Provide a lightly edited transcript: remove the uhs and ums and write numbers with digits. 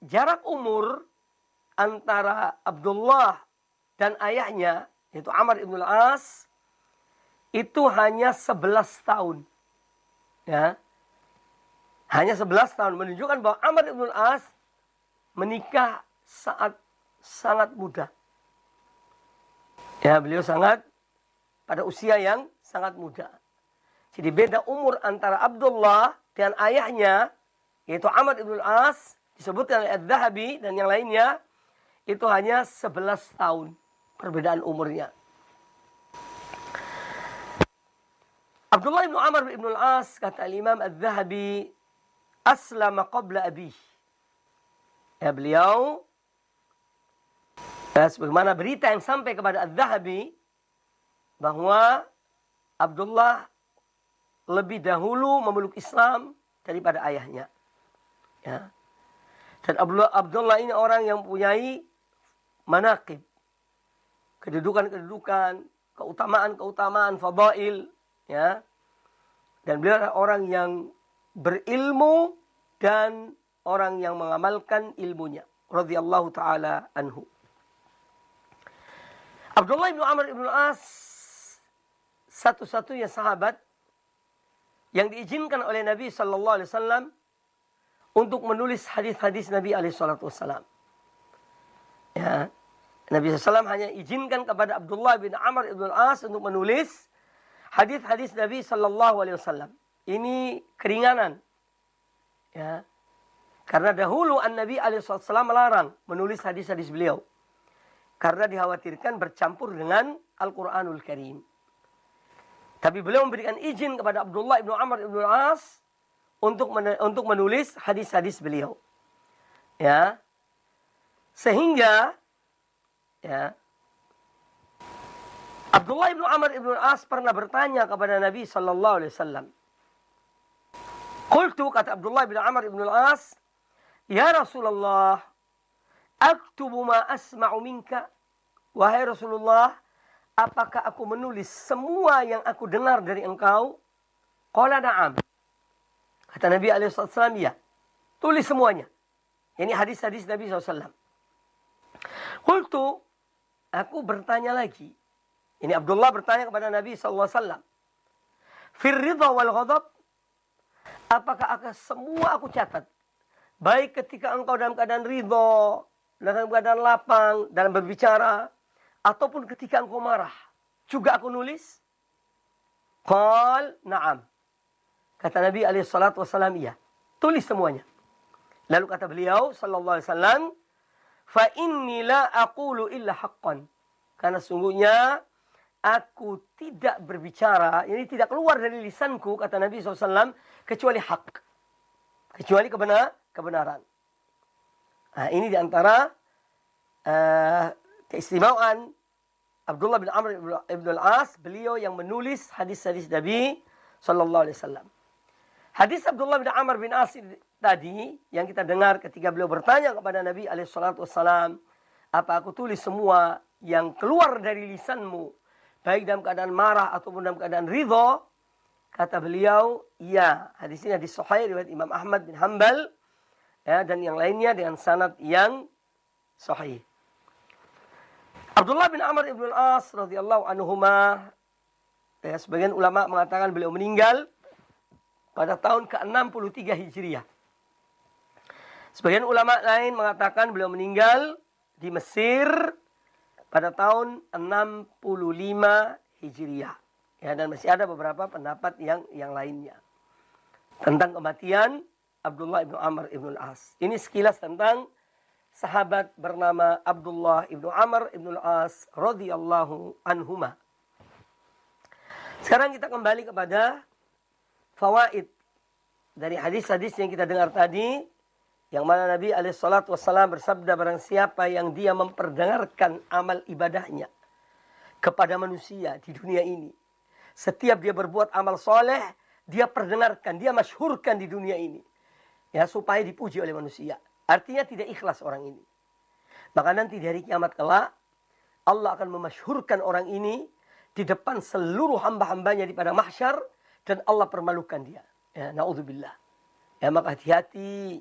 jarak umur antara Abdullah dan ayahnya, yaitu Amr ibn al-As, itu hanya 11 tahun. Ya. Hanya 11 tahun, menunjukkan bahwa Amr ibn al-As menikah saat sangat muda. Ya, beliau pada usia yang sangat muda. Jadi beda umur antara Abdullah dan ayahnya, yaitu Amr ibn al-As, disebutkan oleh Adz-Dzahabi dan yang lainnya, itu hanya 11 tahun perbedaan umurnya. Abdullah ibn Amr ibn al-As, kata Imam Adz-Dzahabi, aslama qabla abih. Ya, beliau, sebagaimana berita yang sampai kepada Adz-Dzahabi, bahwa Abdullah lebih dahulu memeluk Islam daripada ayahnya. Ya. Dan Abdullah ini orang yang mempunyai manaqib, kedudukan-kedudukan, keutamaan-keutamaan, fadail, ya. Dan beliau adalah orang yang berilmu dan orang yang mengamalkan ilmunya, radhiyallahu taala anhu. Abdullah bin Amr ibn al-As satu-satunya sahabat yang diizinkan oleh Nabi sallallahu alaihi wasallam untuk menulis hadis-hadis Nabi alaihi salatu wasallam. Ya, Nabi SAW hanya izinkan kepada Abdullah bin Amr ibn al-As untuk menulis hadis-hadis Nabi sallallahu alaihi wasallam. Ini keringanan. Ya. Karena dahulu Nabi alaihi wasallam melarang menulis hadis-hadis beliau. Karena dikhawatirkan bercampur dengan Al-Qur'anul Karim. Tapi beliau memberikan izin kepada Abdullah bin Amr ibn al-As untuk menulis hadis-hadis beliau. Ya. Sehingga ya, Abdullah bin Amr ibn al-As pernah bertanya kepada Nabi sallallahu alaihi wasallam. Qultu, kata Abdullah bin Amr ibn al-As, ya Rasulullah, aktubu ma asma'u minka. Wahai Rasulullah, apakah aku menulis semua yang aku dengar dari engkau? Qala na'am. Kata Nabi SAW, ya. Tulis semuanya. Ini hadis-hadis Nabi SAW. Qultu, aku bertanya lagi. Ini Abdullah bertanya kepada Nabi SAW. Fir ridha wal ghadab. Apakah semua aku catat? Baik ketika engkau dalam keadaan ridha, dalam keadaan lapang, dalam berbicara, ataupun ketika engkau marah, juga aku nulis? Qal na'am. Kata Nabi SAW, iya. Tulis semuanya. Lalu kata beliau sallallahu alaihi wasallam, fa inni la aqulu illa haqqan. Karena sungguhnya aku tidak berbicara, ini tidak keluar dari lisanku, kata Nabi SAW, kecuali hak. Kecuali kebenaran. Nah, ini diantara keistimewaan Abdullah bin Amr ibn al-As, beliau yang menulis hadis-hadis Nabi sallallahu alaihi wasallam. Hadis Abdullah bin Amr bin As tadi yang kita dengar ketika beliau bertanya kepada Nabi alaihi salatu wasallam, apa aku tulis semua yang keluar dari lisanmu, baik dalam keadaan marah ataupun dalam keadaan ridha? Kata beliau, iya. Hadis ini hadis sahih riwayat Imam Ahmad bin Hanbal, ya, dan yang lainnya dengan sanad yang sahih. Abdullah bin Amr ibn al-As radhiyallahu anhuma, ya, sebagian ulama mengatakan beliau meninggal pada tahun ke-63 Hijriah. Sebagian ulama lain mengatakan beliau meninggal di Mesir pada tahun 65 Hijriah. Ya, dan masih ada beberapa pendapat yang lainnya tentang kematian Abdullah ibn Amr ibn al-As. Ini sekilas tentang sahabat bernama Abdullah ibn Amr ibn al-As radhiyallahu anhuma. Sekarang kita kembali kepada fawaid dari hadis-hadis yang kita dengar tadi, yang mana Nabi alaihissalatu wassalam bersabda, barang siapa yang dia memperdengarkan amal ibadahnya kepada manusia di dunia ini, setiap dia berbuat amal soleh, dia perdengarkan, dia masyhurkan di dunia ini, ya, supaya dipuji oleh manusia. Artinya tidak ikhlas orang ini, maka nanti di hari kiamat kelak Allah akan memasyhurkan orang ini di depan seluruh hamba-hambanya di padang mahsyar, dan Allah permalukan dia. Ya, naudzubillah. Ya, maka hati-hati